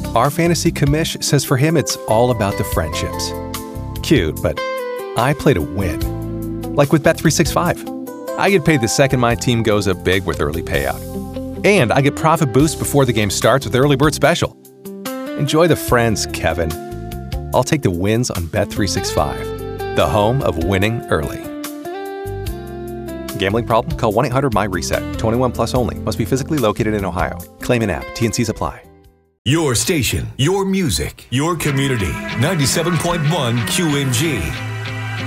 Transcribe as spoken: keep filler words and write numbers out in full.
Our fantasy commish says for him it's all about the friendships. Cute, but I play to win. Like with Bet three sixty-five. I get paid the second my team goes up big with early payout. And I get profit boost before the game starts with Early Bird Special. Enjoy the friends, Kevin. I'll take the wins on Bet three sixty-five, the home of winning early. Gambling problem? Call one eight hundred M Y reset. twenty-one plus only. Must be physically located in Ohio. Claim in app. T and Cs apply. Your station, your music, your community. ninety-seven point one Q M G.